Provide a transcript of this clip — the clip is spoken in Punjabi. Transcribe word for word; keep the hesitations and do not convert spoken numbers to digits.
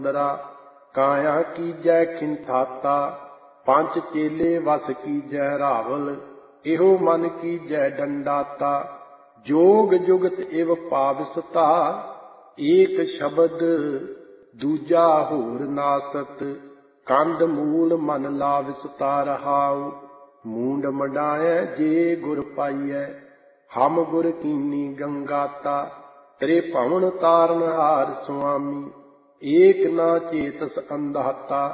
ਦਰਾ ਕਾਇਆ ਕੀਜੈ ਖਿੰਥਾਤਾ ਪੰਜ ਚੇਲੇ ਵਸ ਕੀਜੈ ਰਾਵਲ ਇਹੋ ਮਨ ਕੀਜੈ ਡੰਡਾਤਾ ਜੋਗ ਜੁਗਤ ਇਵ ਪਾਵਿਸਤਾ ਏਕ ਸ਼ਬਦ ਦੂਜਾ ਹੋਰ ਨਾਸਤ ਕੰਧ ਮੂਲ ਮਨ ਲਾਵਿਸਤਾ ਰਹਾਉ ਮੂੰਡ ਮਡਾਇਐ ਜੇ ਗੁਰ ਪਾਈਐ ਹਮ ਗੁਰ ਕੀਨੀ ਗੰਗਾਤਾ ਤੇਰੇ ਭਵਨ ਤਾਰਨ ਹਾਰ ਸੁਆਮੀ ਏਕ ਨਾ ਚੇਤਸ ਅੰਧਾਤਾ